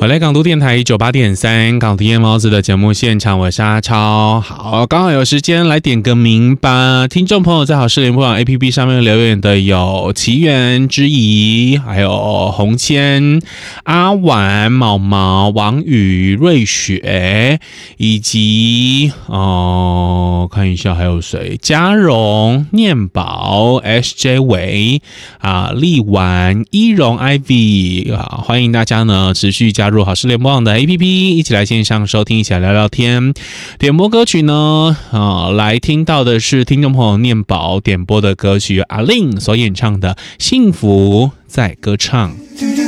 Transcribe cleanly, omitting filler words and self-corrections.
回来港都电台98.3港都夜猫子的节目现场，我是阿超。好，刚好有时间来点个名吧。听众朋友在好事联播网 APP 上面留言的有奇缘之怡，还有洪谦、阿婉、毛毛、王宇、瑞雪，以及看一下还有谁，嘉荣、念宝、SJ 伟力丸、依荣、Ivy 欢迎大家呢持续加入好事联播网的 APP， 一起来线上收听，一起来聊聊天。点播歌曲呢来听到的是听众朋友念宝点播的歌曲，阿令所演唱的《幸福在歌唱》。